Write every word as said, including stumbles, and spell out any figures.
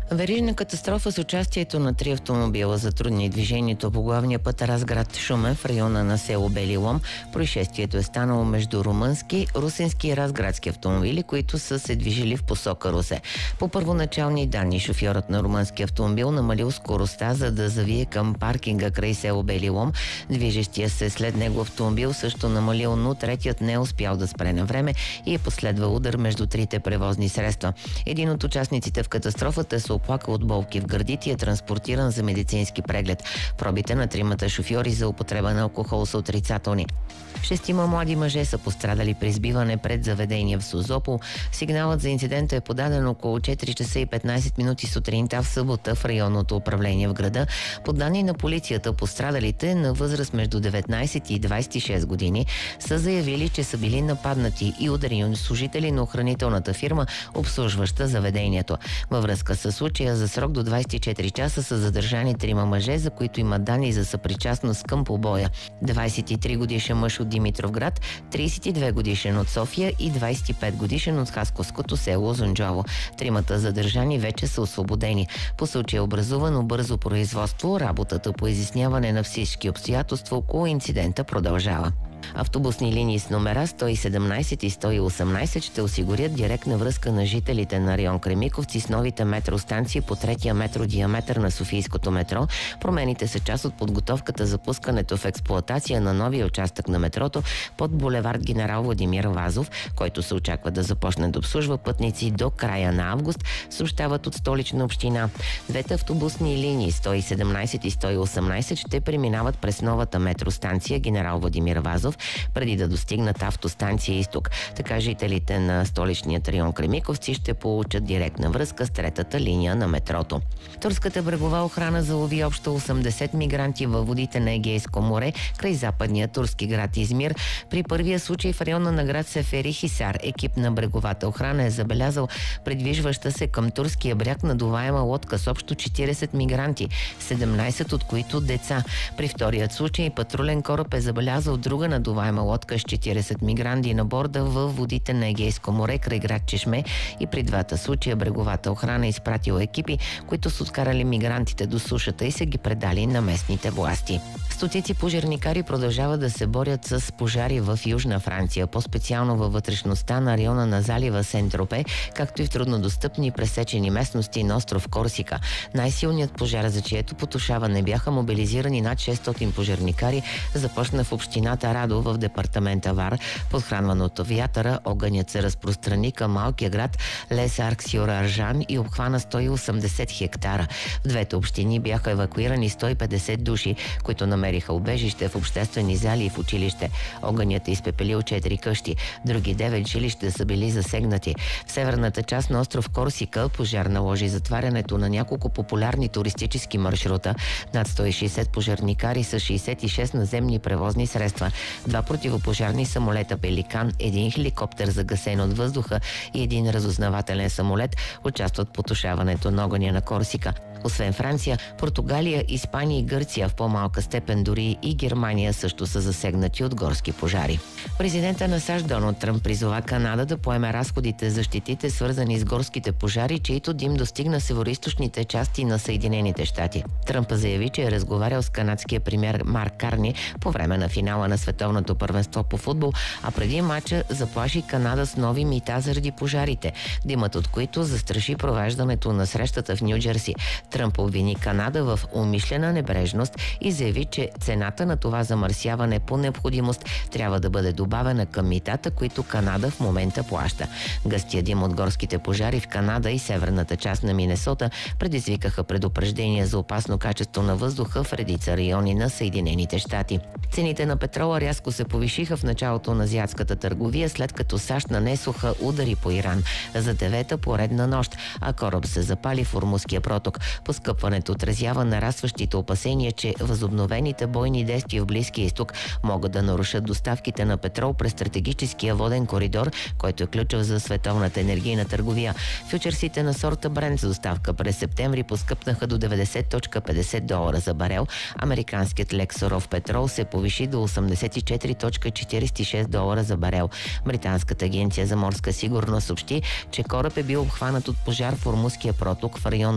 Верижна катастрофа с участието на три автомобила затрудни движението по главния път Разград-Шумен в района на село Бели лом. Происшествието е станало между румънски, русенски и разградски автомобили, които са се движили в посока Русе. По първоначални данни, шофьорът на румънски автомобил намалил скоростта, за да завие към паркинга край село Бели лом. Движещия се след него автомобил също намалил, но третият не е успял да спре на време и е последвал удар между трите превозни средства. Един от участниците в катастрофата се оплака от болки в гърдите и е транспортиран за медицински преглед. Пробите на тримата шофьори за употреба на алкохол са отрицателни. Шестима млади мъже са пострадали при избиване пред заведение в Созопол. Сигналът за инцидента е подаден около четири часа и петнайсет минути сутринта в събота в районното управление в града. По данни на полицията, пострадалите на възраст между деветнайсет и двайсет и шест години са заявили, че са били нападнати и ударени от служители на охранителната фирма, обслужваща заведението. Във връзка с случая за срок до двайсет и четири часа са задържани трима мъже, за които има данни за съпричастност към побоя. двайсет и три годишен мъж от Димитровград, трийсет и две годишен от София и двайсет и пет годишен от Хасковското село Зунджово. Тримата задържани вече са освободени. По случая е образувано бързо производство. Работата по изясняване на всички обстоятелства около инцидента продължава. Автобусни линии с номера сто и седемнайсет и сто и осемнайсет ще осигурят директна връзка на жителите на район Кремиковци с новите метростанции по третия метродиаметър на Софийското метро. Промените са част от подготовката за пускането в експлоатация на новия участък на метрото под булевард Генерал Владимир Вазов, който се очаква да започне да обслужва пътници до края на август, съобщават от Столична община. Двете автобусни линии сто и седемнайсет и сто и осемнайсет ще преминават през новата метростанция Генерал Владимир Вазов, преди да достигнат автостанция Изток. Така жителите на столичният район Кремиковци ще получат директна връзка с третата линия на метрото. Турската брегова охрана залови общо осемдесет мигранти във водите на Егейско море край западния турски град Измир. При първия случай в района на град Сефери Хисар екип на бреговата охрана е забелязал предвижваща се към турския бряг надуваема лодка с общо четирийсет мигранти, седемнайсет от които деца. При вторият случай патрулен кораб е забелязал друга надуваема лодка с четирийсет мигранти на борда във водите на Егейско море край град Чешме и при двата случая бреговата охрана е изпратила екипи, които са откарали мигрантите до сушата и са ги предали на местните власти. Стотици пожарникари продължават да се борят с пожари в Южна Франция, по-специално във вътрешността на района на залива Сен-Тропе, както и в труднодостъпни пресечени местности на остров Корсика. Най-силният пожар, за чието потушаване бяха мобилизирани над шестстотин пожарникари, започна в общината Радо в департамента Вар. Подхранван от вятъра, огънят се разпространи към малкия град Лес Арксиор-Аржан и обхвана сто и осемдесет хектара. В двете общини бяха евакуирани сто и петдесет души, които намериха убежище в обществени зали и в училище. Огънят е изпепелил четири къщи. Други девет жилища са били засегнати. В северната част на остров Корсика пожар наложи затварянето на няколко популярни туристически маршрута. Над сто и шейсет пожарникари с шейсет и шест наземни превозни средства, два противопожарни самолета Пеликан, един хеликоптер загасен от въздуха и един разузнавателен самолет участват в потушаването на огъня на Корсика. Освен Франция, Португалия, Испания и Гърция, в по-малка степен дори и Германия също са засегнати от горски пожари. Президента на САЩ Доналд Тръмп призова Канада да поеме разходите за щетите, свързани с горските пожари, чието дим достигна североизточните части на Съединените щати. Тръмп заяви, че е разговарял с канадския премиер Марк Карни по време на финала на Световното първенство по футбол, а преди матча заплаши Канада с нови мита заради пожарите, димът от които застраши провеждането на срещата в Ню Джерси. Тръмп обвини Канада в умишлена небрежност и заяви, че цената на това замърсяване по необходимост трябва да бъде добавена към митата, които Канада в момента плаща. Гъстия дим от горските пожари в Канада и северната част на Минесота предизвикаха предупреждения за опасно качество на въздуха в редица райони на Съединените щати. Цените на петрола рязко се повишиха в началото на азиатската търговия, след като САЩ нанесоха удари по Иран за девета поредна нощ, а кораб се запали в Ормузския проток. Поскъпването отразява нарастващите опасения, че възобновените бойни действия в Близкия изток могат да нарушат доставките на петрол през стратегическия воден коридор, който е ключов за световната енергийна търговия. Фючерсите на сорта Брент за доставка през септември поскъпнаха до деветдесет цяло петдесет долара за барел. Американският лек суров петрол се повиши до осемдесет и четири цяло четирийсет и шест долара за барел. Британската агенция за морска сигурност съобщи, че кораб е бил обхванат от пожар в Ормузския проток в район